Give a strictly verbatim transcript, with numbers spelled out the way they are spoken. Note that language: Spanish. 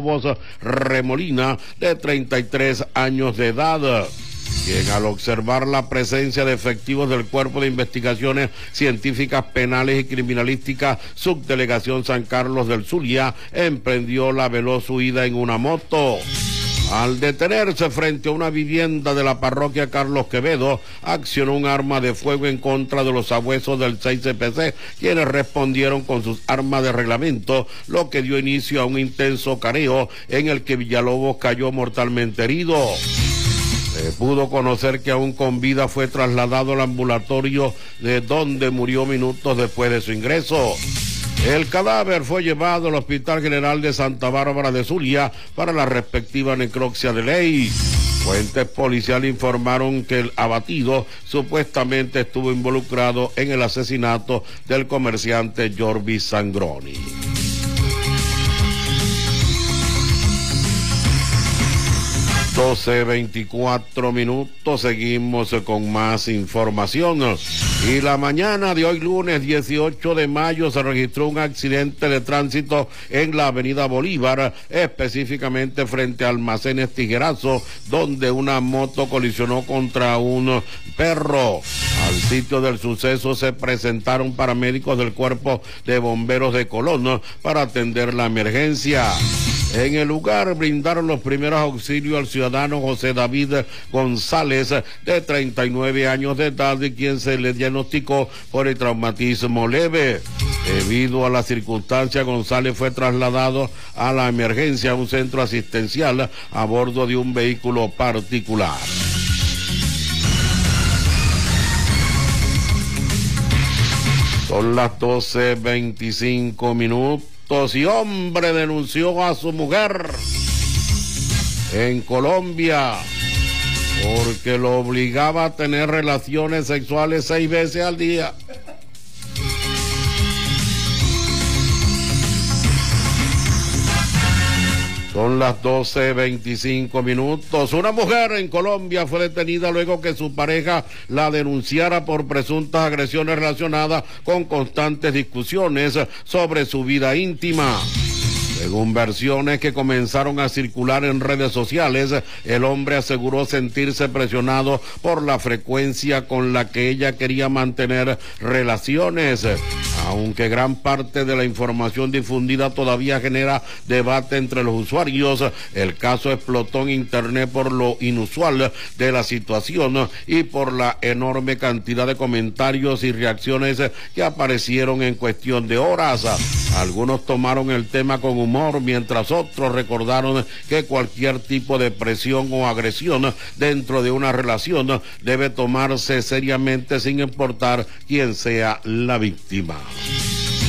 Villalobos Remolina, de treinta y tres años de edad, quien al observar la presencia de efectivos del Cuerpo de Investigaciones Científicas Penales y Criminalísticas, Subdelegación San Carlos del Zulia, emprendió la veloz huida en una moto. Al detenerse frente a una vivienda de la parroquia Carlos Quevedo, accionó un arma de fuego en contra de los sabuesos del seis C P C, quienes respondieron con sus armas de reglamento, lo que dio inicio a un intenso careo en el que Villalobos cayó mortalmente herido. Se pudo conocer que aún con vida fue trasladado al ambulatorio, de donde murió minutos después de su ingreso. El cadáver fue llevado al Hospital General de Santa Bárbara de Zulia para la respectiva necropsia de ley. Fuentes policiales informaron que el abatido supuestamente estuvo involucrado en el asesinato del comerciante Jorvis Sangroni. doce veinticuatro minutos, seguimos con más información. Y la mañana de hoy, lunes dieciocho de mayo, se registró un accidente de tránsito en la avenida Bolívar, específicamente frente a Almacenes Tijerazo, donde una moto colisionó contra un perro. Al sitio del suceso se presentaron paramédicos del Cuerpo de Bomberos de Colón para atender la emergencia. En el lugar brindaron los primeros auxilios al ciudadano José David González, de treinta y nueve años de edad, y quien se le diagnosticó por el traumatismo leve. Debido a la circunstancia, González fue trasladado a la emergencia a un centro asistencial a bordo de un vehículo particular. Son las doce veinticinco minutos. Y hombre denunció a su mujer en Colombia porque lo obligaba a tener relaciones sexuales seis veces al día. Son las doce veinticinco minutos. Una mujer en Colombia fue detenida luego que su pareja la denunciara por presuntas agresiones relacionadas con constantes discusiones sobre su vida íntima. Según versiones que comenzaron a circular en redes sociales, el hombre aseguró sentirse presionado por la frecuencia con la que ella quería mantener relaciones. Aunque gran parte de la información difundida todavía genera debate entre los usuarios, el caso explotó en internet por lo inusual de la situación y por la enorme cantidad de comentarios y reacciones que aparecieron en cuestión de horas. Algunos tomaron el tema con humor, mientras otros recordaron que cualquier tipo de presión o agresión dentro de una relación debe tomarse seriamente sin importar quién sea la víctima.